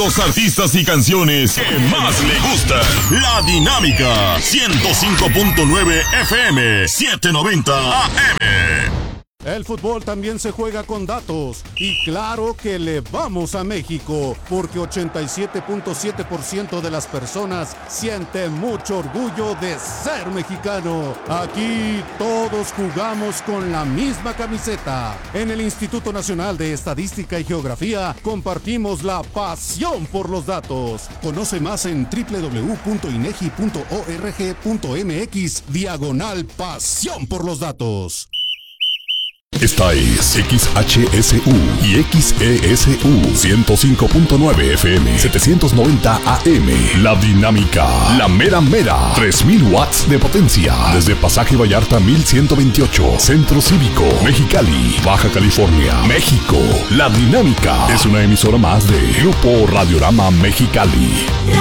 los artistas y canciones que más le gustan. La Dinámica 105.9 FM 790 AM. El fútbol también se juega con datos y claro que le vamos a México porque 87.7% de las personas sienten mucho orgullo de ser mexicano. Aquí todos jugamos con la misma camiseta. En el Instituto Nacional de Estadística y Geografía compartimos la pasión por los datos. Conoce más en www.inegi.org.mx/pasión por los datos. Esta es XHSU y XESU 105.9 FM 790 AM. La Dinámica, la mera mera, 3000 watts de potencia. Desde Pasaje Vallarta 1128, Centro Cívico, Mexicali, Baja California, México. La Dinámica es una emisora más de Grupo Radiorama Mexicali.